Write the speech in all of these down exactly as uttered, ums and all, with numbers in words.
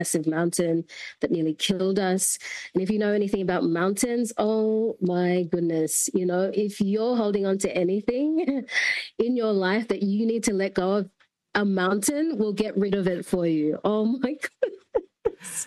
massive mountain that nearly killed us. And if you know anything about mountains, oh my goodness, you know, if you're holding on to anything in your life that you need to let go of, a mountain will get rid of it for you. Oh my goodness.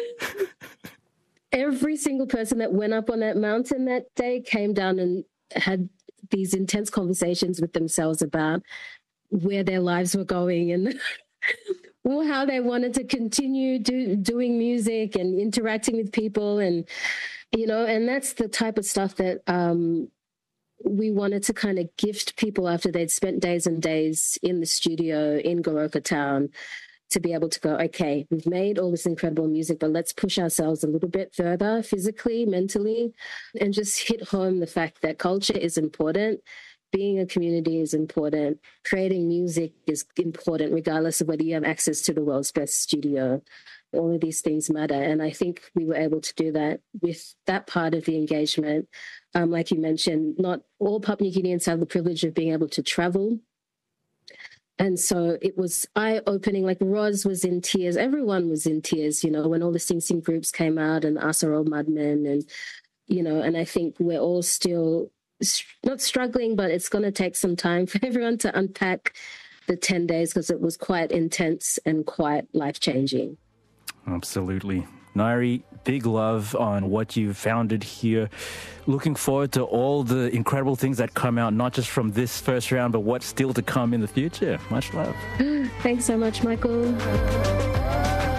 Every single person that went up on that mountain that day came down and had these intense conversations with themselves about where their lives were going and how they wanted to continue do, doing music and interacting with people. And, you know, and that's the type of stuff that um, we wanted to kind of gift people after they'd spent days and days in the studio in Goroka Town, to be able to go, okay, we've made all this incredible music, but let's push ourselves a little bit further physically, mentally, and just hit home the fact that culture is important. Being a community is important. Creating music is important, regardless of whether you have access to the world's best studio. All of these things matter. And I think we were able to do that with that part of the engagement. Um, like you mentioned, not all Papua New Guineans have the privilege of being able to travel. And so it was eye-opening. Like Roz was in tears. Everyone was in tears, you know, when all the Sing Sing groups came out and Asaro Mudmen and, you know, and I think we're all still not struggling, but it's going to take some time for everyone to unpack the ten days because it was quite intense and quite life-changing. Absolutely. Ngaire, big love on what you've founded here. Looking forward to all the incredible things that come out, not just from this first round, but what's still to come in the future. Much love. Thanks so much, Michael.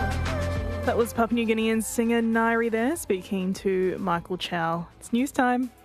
That was Papua New Guinean singer Ngaire there, speaking to Michael Chow. It's news time.